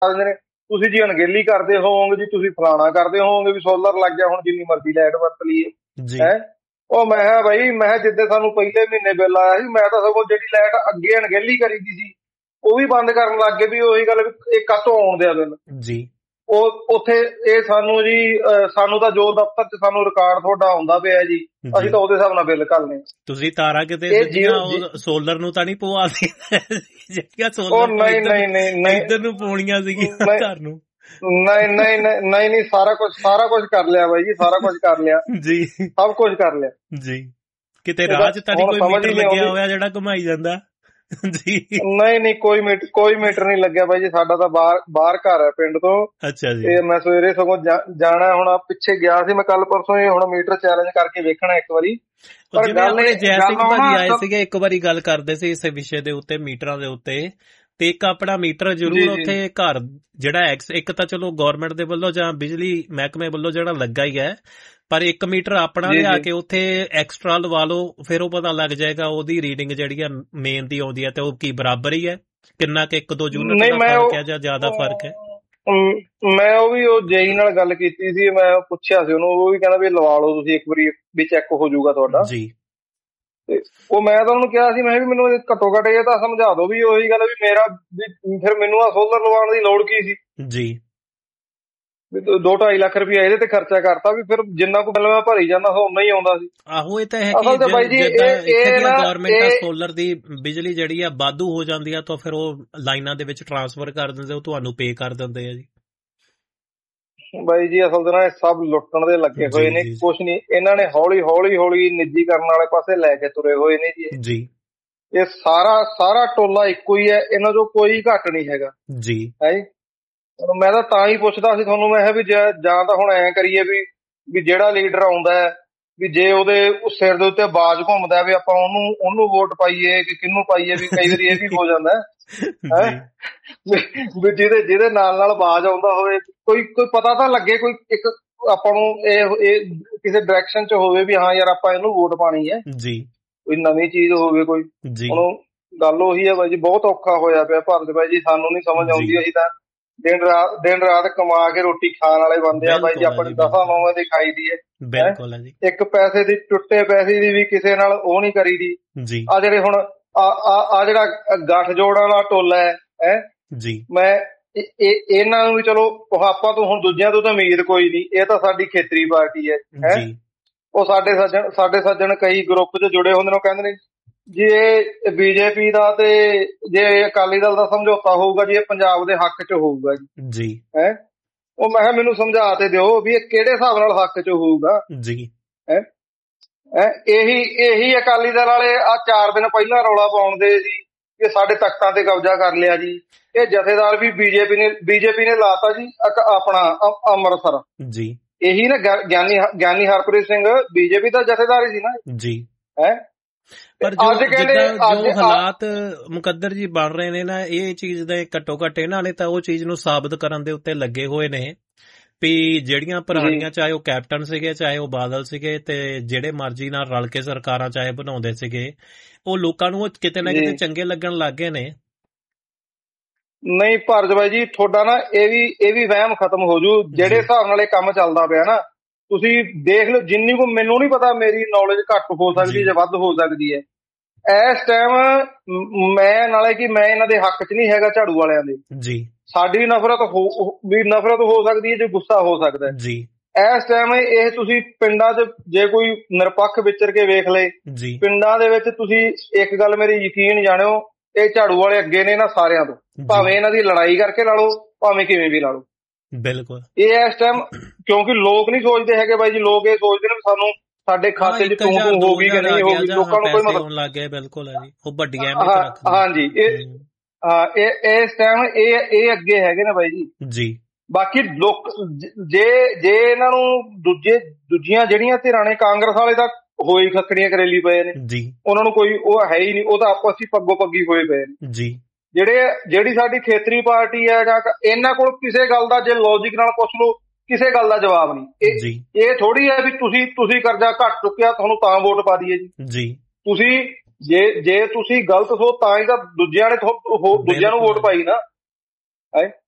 ਦਿੰਦੇ ਨੇ ਤੁਸੀਂ ਜੀ ਅਣਗਹਿਲੀ ਕਰਦੇ ਹੋਵੋਗੇ ਜੀ, ਤੁਸੀਂ ਫਲਾਣਾ ਕਰਦੇ ਹੋਵੋਗੇ ਵੀ ਸੋਲਰ ਲੱਗ ਗਿਆ ਹੁਣ ਜਿੰਨੀ ਮਰਜ਼ੀ ਲਾਈਟ ਵਰਤ ਲਈਏ ਹੈ। ਉਹ ਮੈਂ ਕਿਹਾ ਬਾਈ, ਮੈਂ ਜਿੱਦੇ ਸਾਨੂੰ ਪਹਿਲੇ ਮਹੀਨੇ ਬਿੱਲ ਆਇਆ ਸੀ, ਮੈਂ ਤਾਂ ਸਗੋਂ ਜਿਹੜੀ ਲਾਈਟ ਅੱਗੇ ਅਣਗਹਿਲੀ ਕਰੀਦੀ ਸੀ ਉਹ ਵੀ ਬੰਦ ਕਰਨ ਲੱਗ ਗਏ ਵੀ ਉਹੀ ਗੱਲ ਵੀ ਇਹ ਕਾਹਤੋਂ ਆਉਣ ਦਿਆ ਬਿੱਲ ਜੀ। ਉਹ ਉੱਥੇ ਇਹ ਸਾਨੂੰ ਜੀ ਸਾਨੂੰ ਤਾਂ ਜੋ ਦਫ਼ਤਰ 'ਚ ਸਾਨੂੰ ਰਿਕਾਰਡ ਤੁਹਾਡਾ ਆਉਂਦਾ ਪਿਆ ਜੀ, ਅਸੀਂ ਤਾਂ ਉਹਦੇ ਹਿਸਾਬ ਨਾਲ ਬਿੱਲ ਕਰਨੇ। ਤੁਸੀਂ ਤਾਰਾਂ ਕਿਤੇ ਸੋਲਰ ਨੂੰ ਤਾਂ ਨਹੀਂ ਪਵਾਤੀ? ਉਹ ਨਹੀਂ ਨਹੀਂ ਨਹੀਂ ਇੱਧਰ ਨੂੰ ਪਾਉਣੀਆਂ ਸੀਗੀਆਂ ਘਰ ਨੂੰ। ਨਹੀਂ ਸਾਰਾ ਕੁਝ ਕਰ ਲਿਆ ਬਾਈ ਜੀ, ਸਾਰਾ ਕੁਝ ਕਰ ਲਿਆ ਜੀ, ਸਭ ਕੁਝ ਕਰ ਲਿਆ ਜੀ। ਕਿਤੇ ਰਾਹ 'ਚ ਤਾਂ ਨਹੀਂ ਕੋਈ ਮੀਟਰ ਲੱਗਿਆ ਹੋਇਆ ਜਿਹੜਾ ਘੁਮਾਈ ਜਾਂਦਾ ਜੀ? ਨਹੀਂ ਕੋਈ ਮੀਟਰ ਨਹੀਂ ਲੱਗਿਆ ਬਾਈ ਜੀ, ਸਾਡਾ ਤਾਂ ਬਾਹਰ ਘਰ ਹੈ ਪਿੰਡ ਤੋਂ। ਅੱਛਾ ਜੀ। ਤੇ ਮੈਂ ਸਵੇਰੇ ਸਗੋਂ ਜਾਣਾ, ਹੁਣ ਪਿੱਛੇ ਗਿਆ ਸੀ ਮੈਂ ਕੱਲ ਪਰਸੋਂ ਹੀ, ਹੁਣ ਮੀਟਰ ਚੈਲੰਜ ਕਰਕੇ ਵੇਖਣਾ ਇੱਕ ਵਾਰੀ। ਪਰ ਗੱਲ ਜੈ ਸਿੰਘ ਭਾਜੀ ਆਏ ਸੀਗੇ ਇੱਕ ਵਾਰੀ, ਗੱਲ ਕਰਦੇ ਸੀ ਇਸੇ ਵਿਸ਼ੇ ਦੇ ਉੱਤੇ, ਮੀਟਰਾਂ ਦੇ ਉੱਤੇ, ਤੇ ਇੱਕ ਆਪਣਾ ਮੀਟਰ ਜ਼ਰੂਰ ਉੱਥੇ ਘਰ ਜਿਹੜਾ ਇੱਕ ਤਾਂ ਚਲੋ ਗੌਰਮੈਂਟ ਦੇ ਵੱਲੋਂ ਜਾਂ ਬਿਜਲੀ ਮਹਿਕਮੇ ਵੱਲੋਂ ਜਿਹੜਾ ਲੱਗਾ ਹੀ ਹੈ, ਪਰ ਇੱਕ ਮੀਟਰ ਆਪਣਾ ਲਿਆ ਕੇ ਉੱਥੇ ਐਕਸਟਰਾ ਲਵਾ ਲਓ, ਫਿਰ ਉਹ ਪਤਾ ਲੱਗ ਜਾਏਗਾ ਉਹਦੀ ਰੀਡਿੰਗ ਜਿਹੜੀ ਆ ਮੇਨ ਦੀ ਆਉਂਦੀ ਹੈ ਤੇ ਉਹ ਕੀ ਬਰਾਬਰ ਹੀ ਹੈ, ਕਿੰਨਾ ਕਿ 1-2 ਯੂਨਿਟ ਦਾ ਫਰਕ ਹੈ ਜਾਂ ਜ਼ਿਆਦਾ ਫਰਕ ਹੈ। ਮੈਂ ਉਹ ਜੇਈ ਨਾਲ ਗੱਲ ਕੀਤੀ ਸੀ, ਮੈਂ ਪੁੱਛਿਆ ਸੀ ਉਹਨੂੰ, ਉਹ ਵੀ ਕਹਿੰਦਾ ਵੀ ਲਵਾ ਲਓ ਤੁਸੀਂ ਇੱਕ ਵਾਰੀ ਵੀ ਚੈੱਕ ਹੋ ਜਾਊਗਾ ਤੁਹਾਡਾ ਜੀ। ਤੇ ਉਹ ਮੈਂ ਤਾਂ ਉਹਨੂੰ ਕਿਹਾ ਸੀ, ਮੈਂ ਵੀ ਮੈਨੂੰ ਘੱਟੋ ਘੱਟ ਇਹ ਤਾਂ ਸਮਝਾ ਦਿਓ ਵੀ ਉਹੀ ਗੱਲ ਵੀ ਮੇਰਾ ਵੀ ਫਿਰ ਮੈਨੂੰ ਆ ਸੋਲਰ ਲਵਾਉਣ ਦੀ ਲੋੜ ਕੀ ਸੀ ਜੀ। 2-2.5 ਲੱਖ ਰੁਪਇਆ ਇਹਦੇ ਤੇ ਖਰਚਾ ਕਰਤਾ, ਵੀ ਫਿਰ ਜਿੰਨਾ ਕੁ ਬਿੱਲ ਮੈਂ ਭਰੀ ਜਾਂਦਾ ਉਨਾ ਹੀ ਆਉਂਦਾ ਸੀ। ਆਹੋ ਇਹ ਤਾਂ ਹੈ ਕਿ ਜਿੱਦਾਂ ਗੌਰਮੈਂਟ ਸੋਲਰ ਦੀ ਬਿਜਲੀ ਜਿਹੜੀ ਆ ਵਾਧੂ ਹੋ ਜਾਂਦੀ ਆ ਤਾਂ ਫਿਰ ਉਹ ਲਾਈਨਾਂ ਦੇ ਵਿੱਚ ਟਰਾਂਸਫਰ ਕਰ ਦਿੰਦੇ, ਉਹ ਤੁਹਾਨੂੰ ਪੇ ਕਰ ਦਿੰਦੇ ਆ ਜੀ। ਬਾਈ ਜੀ ਅਸਲ ਤੇ ਨਾ ਇਹ ਸਭ ਲੁੱਟਣ ਦੇ ਲੱਗੇ ਹੋਏ ਨੇ, ਕੁਛ ਨੀ, ਇਹਨਾਂ ਨੇ ਹੌਲੀ ਨਿੱਜੀ ਕਰਨ ਵਾਲੇ ਪਾਸੇ ਲੈ ਕੇ ਤੁਰੇ ਹੋਏ ਨੇ ਜੀ। ਇਹ ਸਾਰਾ ਟੋਲਾ ਇੱਕੋ ਹੀ ਹੈ, ਇਹਨਾਂ ਚੋਂ ਕੋਈ ਘੱਟ ਨਹੀਂ ਹੈਗਾ ਜੀ। ਹੈ ਜੀ, ਮੈਂ ਤਾਂ ਹੀ ਪੁੱਛਦਾ ਸੀ ਤੁਹਾਨੂੰ, ਮੈਂ ਕਿਹਾ ਵੀ ਜਾਂ ਤਾਂ ਹੁਣ ਐਂ ਕਰੀਏ ਵੀ ਜਿਹੜਾ ਲੀਡਰ ਆਉਂਦਾ ਹੈ ਵੀ ਜੇ ਉਹਦੇ ਸਿਰ ਦੇ ਉੱਤੇ ਬਾਜ ਘੁੰਮਦਾ ਵੀ ਆਪਾਂ ਉਹਨੂੰ ਵੋਟ ਪਾਈਏ ਕਿ ਕਿਹਨੂੰ ਪਾਈਏ, ਵੀ ਕਈ ਵਾਰੀ ਇਹ ਵੀ ਹੋ ਜਾਂਦਾ ਵੀ ਜਿਹਦੇ ਨਾਲ ਬਾਜ ਆਉਂਦਾ ਹੋਵੇ, ਕੋਈ ਪਤਾ ਤਾਂ ਲੱਗੇ, ਕੋਈ ਇੱਕ ਆਪਾਂ ਨੂੰ ਇਹ ਕਿਸੇ ਡਾਇਰੈਕਸ਼ਨ 'ਚ ਹੋਵੇ ਵੀ ਹਾਂ ਯਾਰ ਆਪਾਂ ਇਹਨੂੰ ਵੋਟ ਪਾਣੀ ਹੈ ਜੀ, ਕੋਈ ਨਵੀਂ ਚੀਜ਼ ਹੋਵੇ ਕੋਈ। ਹੁਣ ਗੱਲ ਉਹੀ ਹੈ ਬਾਈ ਜੀ, ਬਹੁਤ ਔਖਾ ਹੋਇਆ ਪਿਆ ਭਾਰਤ ਬਾਈ ਜੀ, ਸਾਨੂੰ ਨੀ ਸਮਝ ਆਉਂਦੀ। ਅਸੀਂ ਤਾਂ ਦਿਨ ਰਾਤ ਕਮਾ ਕੇ ਰੋਟੀ ਖਾਣ ਵਾਲੇ ਬੰਦੇ ਆ ਬਾਈ ਜੀ, ਆਪਣੀ ਦਫਾ ਨੌਵੇਂ ਦੀ ਖਾਈ ਦੀ ਹੈ। ਇੱਕ ਪੈਸੇ ਦੀ, ਟੁੱਟੇ ਪੈਸੇ ਦੀ ਵੀ ਕਿਸੇ ਨਾਲ ਉਹ ਨੀ ਕਰੀ ਦੀ। ਆ ਜਿਹੜੇ ਹੁਣ ਆ ਜਿਹੜਾ ਗੱਠਜੋੜ ਵਾਲਾ ਟੋਲਾ ਹੈ ਜੀ, ਮੈਂ ਇਹਨਾਂ ਨੂੰ ਵੀ ਚਲੋ ਆਪਾਂ ਤੋਂ ਹੁਣ ਦੂਜਿਆਂ ਤੋਂ ਤਾਂ ਉਮੀਦ ਕੋਈ ਨਹੀਂ, ਇਹ ਤਾਂ ਸਾਡੀ ਖੇਤਰੀ ਪਾਰਟੀ ਹੈ। ਉਹ ਸਾਡੇ ਸੱਜਣ ਕਈ ਗਰੁੱਪ 'ਚ ਜੁੜੇ ਹੁੰਦੇ ਨੇ, ਉਹ ਕਹਿੰਦੇ ਨੇ ਜੀ ਇਹ ਬੀਜੇਪੀ ਦਾ ਤੇ ਜੇ ਅਕਾਲੀ ਦਲ ਦਾ ਸਮਝੌਤਾ ਹੋਊਗਾ ਜੀ ਇਹ ਪੰਜਾਬ ਦੇ ਹੱਕ 'ਚ ਹੋਊਗਾ ਜੀ। ਹੈ ਉਹ ਮੈਂ ਕਿਹਾ ਮੈਨੂੰ ਸਮਝਾ ਤੇ ਦਿਓ ਵੀ ਇਹ ਕਿਹੜੇ ਹਿਸਾਬ ਨਾਲ ਹੱਕ 'ਚ ਹੋਊਗਾ ਜੀ। ਇਹੀ ਅਕਾਲੀ ਦਲ ਵਾਲੇ ਆ 4 ਦਿਨ ਪਹਿਲਾਂ ਰੌਲਾ ਪਾਉਂਦੇ ਸੀ ਕਿ ਸਾਡੇ ਤਖਤਾਂ ਤੇ ਕਬਜ਼ਾ ਕਰ ਲਿਆ ਜੀ। ਇਹ ਜਥੇਦਾਰ ਵੀ ਬੀਜੇਪੀ ਨੇ ਲਾਤਾ ਜੀ ਆਪਣਾ ਅੰਮ੍ਰਿਤਸਰ ਜੀ। ਇਹੀ ਨਾ ਗਿਆਨੀ ਹਰਪ੍ਰੀਤ ਸਿੰਘ ਬੀਜੇਪੀ ਦਾ ਜਥੇਦਾਰ ਹੀ ਸੀ ਨਾ ਜੀ। ਪਰ ਜੋ ਹਾਲਾਤ ਮੁਕੱਦਰ ਜੀ ਬਣ ਰਹੇ ਨੇ ਨਾ, ਇਹ ਚੀਜ਼ ਦੇ ਘੱਟੋ ਘੱਟ ਇਹਨਾਂ ਨੇ ਤਾਂ ਉਹ ਚੀਜ਼ ਨੂੰ ਸਾਬਤ ਕਰਨ ਦੇ ਉੱਤੇ ਲੱਗੇ ਹੋਏ ਨੇ ਵੀ ਜਿਹੜੀਆਂ ਪੁਰਾਣੀਆਂ, ਚਾਹੇ ਉਹ ਕੈਪਟਨ ਸੀਗੇ, ਚਾਹੇ ਉਹ ਬਾਦਲ ਸੀਗੇ, ਤੇ ਜਿਹੜੇ ਮਰਜ਼ੀ ਨਾਲ ਰਲ ਕੇ ਸਰਕਾਰਾਂ ਚਾਹੇ ਬਣਾਉਂਦੇ ਸੀਗੇ, ਉਹ ਲੋਕਾਂ ਨੂੰ ਕਿਤੇ ਨਾ ਕਿਤੇ ਚੰਗੇ ਲੱਗਣ ਲੱਗ ਗਏ ਨੇ। ਨਹੀਂ ਭਾਰਤ ਬਾਈ ਜੀ, ਤੁਹਾਡਾ ਨਾ ਇਹ ਵੀ ਵਹਿਮ ਖਤਮ ਹੋ ਜੂ। ਜਿਹੜੇ ਹਿਸਾਬ ਨਾਲ ਇਹ ਕੰਮ ਚੱਲਦਾ ਪਿਆ ਨਾ, ਤੁਸੀਂ ਦੇਖ ਲਓ, ਜਿੰਨੀ ਕੋ ਮੈਨੂੰ ਨਹੀਂ ਪਤਾ, ਮੇਰੀ ਨੌਲੇਜ ਘੱਟ ਹੋ ਸਕਦੀ ਜਾਂ ਵੱਧ ਹੋ ਸਕਦੀ ਹੈ ਇਸ ਟਾਈਮ। ਮੈਂ ਨਾਲੇ ਕਿ ਮੈਂ ਇਹਨਾਂ ਦੇ ਹੱਕ 'ਚ ਨਹੀਂ ਹੈਗਾ, ਝਾੜੂ ਵਾਲਿਆਂ ਦੇ ਜੀ। ਸਾਡੀ ਵੀ ਨਫ਼ਰਤ ਹੋ ਸਕਦੀ ਹੈ, ਜੇ ਗੁੱਸਾ ਹੋ ਸਕਦਾ ਜੀ। ਇਸ ਟਾਈਮ ਇਹ ਤੁਸੀਂ ਪਿੰਡਾਂ 'ਚ ਜੇ ਕੋਈ ਨਿਰਪੱਖ ਵਿਚਰ ਕੇ ਵੇਖ ਲਏ, ਪਿੰਡਾਂ ਦੇ ਵਿੱਚ ਤੁਸੀਂ ਇੱਕ ਗੱਲ ਮੇਰੀ ਯਕੀਨ ਜਾਣਿਓ, ਇਹ ਝਾੜੂ ਵਾਲੇ ਅੱਗੇ ਨੇ ਨਾ ਸਾਰਿਆਂ ਤੋਂ, ਭਾਵੇਂ ਇਹਨਾਂ ਦੀ ਲੜਾਈ ਕਰਕੇ ਲਾ ਲਓ, ਭਾਵੇਂ ਕਿਵੇਂ ਵੀ ਲਾ ਲਓ। ਬਿਲਕੁਲ ਇਹ ਇਸ ਟਾਈਮ, ਕਿਉਂਕਿ ਲੋਕ ਨਹੀਂ ਸੋਚਦੇ ਹੈਗੇ ਬਾਈ ਜੀ, ਲੋਕ ਇਹ ਸੋਚਦੇ ਨੇ ਸਾਨੂੰ ਸਾਡੇ ਖਾਤੇ 'ਚ ਤੂੰ ਹੋ ਗਈ ਕਿ ਨਹੀਂ ਹੋ ਗਈ, ਲੋਕਾਂ ਨੂੰ ਕੋਈ ਮਤਲਬ ਲੱਗ ਗਿਆ। ਬਿਲਕੁਲ ਹੈ ਜੀ, ਉਹ ਵੱਡੀਆਂ ਹਾਂਜੀ। ਇਸ ਟਾਈਮ ਇਹ ਅੱਗੇ ਹੈਗੇ ਨੇ ਬਾਈ ਜੀ। ਬਾਕੀ ਲੋਕ ਜੇ ਇਹਨਾਂ ਨੂੰ ਦੂਜੀਆਂ ਜਿਹੜੀਆਂ ਧਿਰਾਂ ਨੇ, ਕਾਂਗਰਸ ਵਾਲੇ ਤਾਂ ਹੋਈ ਖੱਕੜੀਆਂ ਕਰੇਲੀ ਪਏ ਨੇ ਜੀ, ਉਹਨਾਂ ਨੂੰ ਕੋਈ ਉਹ ਹੈ ਹੀ ਨਹੀਂ, ਉਹ ਤਾਂ ਆਪਸ 'ਚ ਪੱਗੋ ਪੱਗੀ ਹੋਏ ਪਏ ਨੇ ਜੀ। ਜਿਹੜੀ ਸਾਡੀ ਖੇਤਰੀ ਪਾਰਟੀ ਹੈ, ਇਹਨਾਂ ਕੋਲ ਕਿਸੇ ਗੱਲ ਦਾ ਜੇ ਲੌਜਿਕ ਨਾਲ ਪੁੱਛ ਲਓ, ਕਿਸੇ ਗੱਲ ਦਾ ਜਵਾਬ ਨਹੀਂ। ਇਹ ਥੋੜੀ ਹੈ ਵੀ ਤੁਸੀਂ ਕਰਜ਼ਾ ਘੱਟ ਚੁੱਕਿਆ ਤੁਹਾਨੂੰ ਤਾਂ ਵੋਟ ਪਾ ਦਈਏ ਜੀ। ਤੁਸੀਂ ਜੇ ਤੁਸੀਂ ਗਲਤ ਸੋ ਤਾਂ ਹੀ ਤਾਂ ਦੂਜਿਆਂ ਨੂੰ ਵੋਟ ਪਾਈ ਨਾ।